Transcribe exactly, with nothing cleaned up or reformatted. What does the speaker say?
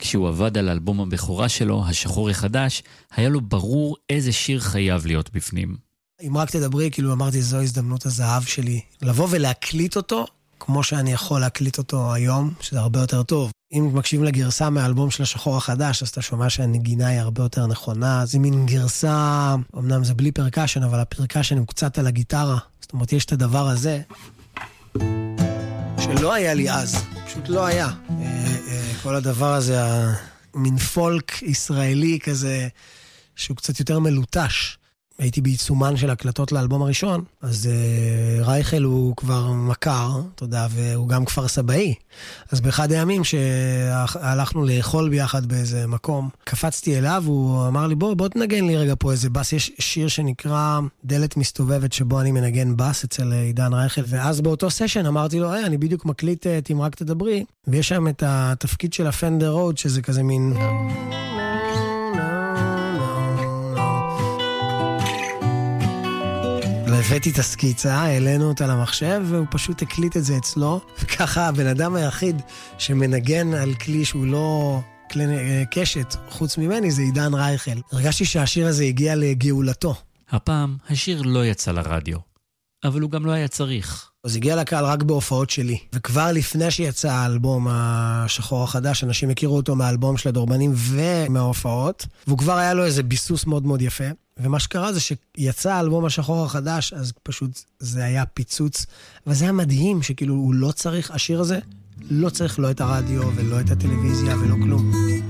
כשהוא עבד על האלבום הבכורה שלו, השחור החדש, היה לו ברור איזה שיר חייב להיות בפנים. אם רק תדברי, כאילו אמרתי, זו הזדמנות הזהב שלי, לבוא ולהקליט אותו, כמו שאני יכול להקליט אותו היום, שזה הרבה יותר טוב. אם מקשיבים לגרסה מהאלבום של השחור החדש, אז אתה שומע שהנגינה היא הרבה יותר נכונה. זה מין גרסה, אמנם זה בלי פרקשן, אבל הפרקשן הוא קצת על הגיטרה. זאת אומרת, יש את הדבר הזה, שלא היה לי אז, פשוט לא היה. כל הדבר הזה, מין פולק ישראלי כזה, שהוא קצת יותר מלוטש. הייתי בעיצומן של הקלטות לאלבום הראשון, אז uh, רייכל הוא כבר מכר, תודה, והוא גם כפר סבאי. אז באחד הימים שהלכנו לאכול ביחד באיזה מקום, קפצתי אליו, הוא אמר לי, בוא, בוא תנגן לי רגע פה איזה בס. יש שיר שנקרא דלת מסתובבת, שבו אני מנגן בס אצל עידן רייכל, ואז באותו סשן אמרתי לו, היי, אני בדיוק מקליט את אם רק תדברי, ויש שם את התפקיד של הפנדר רוד, שזה כזה מין... הבאתי את הסקיצה, העלינו אותה למחשב, והוא פשוט הקליט את זה אצלו. וככה הבן אדם היחיד שמנגן על כלי שהוא לא כלי קשת, חוץ ממני, זה עידן רייכל. הרגשתי שהשיר הזה הגיע לגאולתו. הפעם השיר לא יצא לרדיו, אבל הוא גם לא היה צריך. אז הגיע לקהל רק בהופעות שלי. וכבר לפני שיצא האלבום השחור החדש, אנשים הכירו אותו מהאלבום של הדורבנים ומההופעות, והוא כבר היה לו איזה ביסוס מאוד מאוד יפה. ומה שקרה זה שיצא האלבום השחור החדש, אז פשוט זה היה פיצוץ, וזה היה מדהים שכאילו הוא לא צריך, השיר הזה לא צריך לא את הרדיו ולא את הטלוויזיה ולא כלום.